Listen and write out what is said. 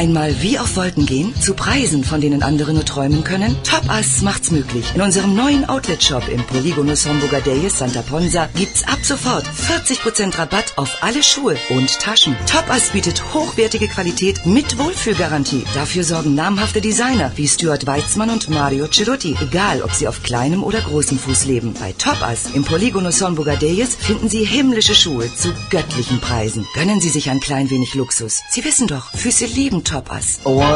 Einmal wie auf Wolken gehen, zu Preisen, von denen andere nur träumen können? Topass macht's möglich. In unserem neuen Outlet-Shop im Polygonus Homburger Deyes Santa Ponsa gibt's ab sofort 40% Rabatt auf alle Schuhe und Taschen. Topass bietet hochwertige Qualität mit Wohlfühlgarantie. Dafür sorgen namhafte Designer wie Stuart Weitzman und Mario Cerutti, egal ob sie auf kleinem oder großem Fuß leben. Bei Topass im Polygonus Homburger Deyes finden Sie himmlische Schuhe zu göttlichen Preisen. Gönnen Sie sich ein klein wenig Luxus. Sie wissen doch, Füße lieben Topass.